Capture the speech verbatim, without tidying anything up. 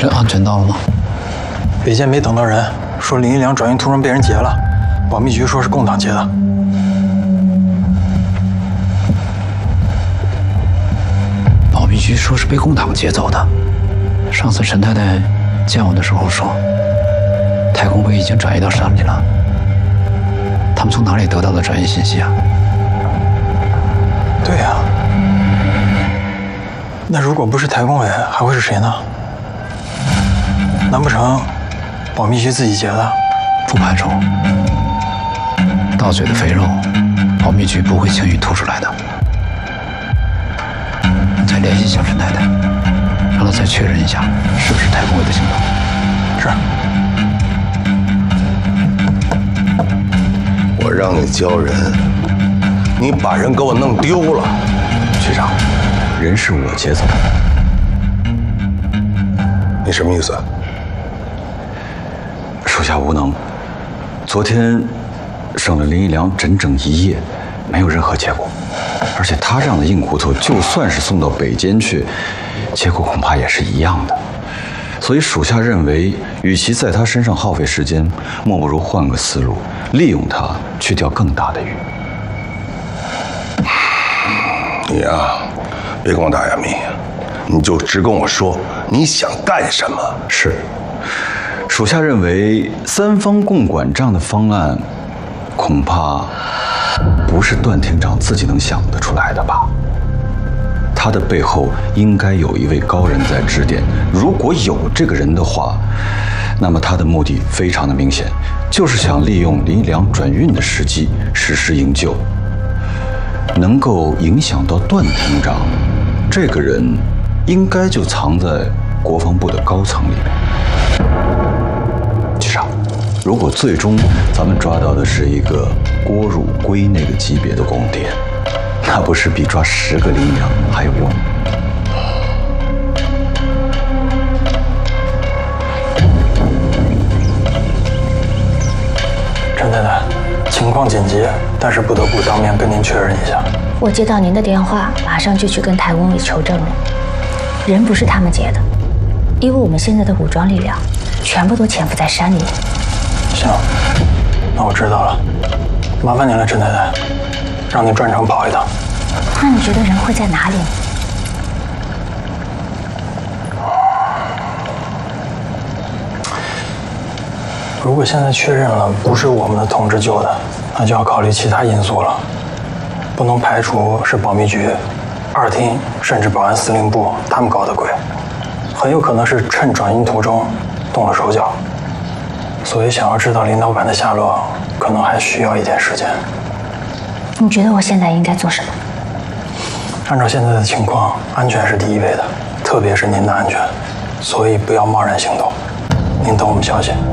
这安全到了吗？ 北监没等到人，说林一良转运途中被人劫了，保密局说是共党劫的。 保密局说是被共党劫走的。上次陈太太见我的时候说，太公碑已经转移到山里了。他们从哪里得到的转移信息啊？ 对呀、啊。那如果不是台工委，还会是谁呢？难不成保密局自己劫的？ 不排除。盗嘴的肥肉，保密局不会轻易吐出来的。你再联系一下陈太太，让她再确认一下是不是台工委的行动。 是。 我让你教人，你把人给我弄丢了。 局长，人是我劫走的。 你什么意思？ 属下无能。昨天省了林一良整整一夜，没有任何结果。而且他这样的硬骨头，就算是送到北监去，结果恐怕也是一样的。所以属下认为，与其在他身上耗费时间，莫不如换个思路，利用他去钓更大的鱼。 你呀，别跟我打哑谜，你就直跟我说你想干什么。 是，属下认为三方共管这样的方案，恐怕不是段厅长自己能想得出来的吧？他的背后应该有一位高人在指点。如果有这个人的话，那么他的目的非常的明显，就是想利用林一良转运的时机实施营救，能够影响到段厅长。这个人应该就藏在国防部的高层里面。局长，如果最终咱们抓到的是一个郭汝瑰那个级别的公谍，那不是比抓十个林一良还有用？ 陈太太，情况紧急，但是不得不当面跟您确认一下。 我接到您的电话，马上就去跟台工委求证了。人不是他们劫的，因为我们现在的武装力量全部都潜伏在山里。 行，那我知道了，麻烦您了，陈太太，让您专程跑一趟。 那你觉得人会在哪里呢？ 如果现在确认了不是我们的同志救的，那就要考虑其他因素了，不能排除是保密局、二厅甚至保安司令部他们搞的鬼，很有可能是趁转运途中动了手脚。所以想要知道林老板的下落，可能还需要一点时间。 你觉得我现在应该做什么？ 按照现在的情况，安全是第一位的，特别是您的安全，所以不要贸然行动。您等我们消息。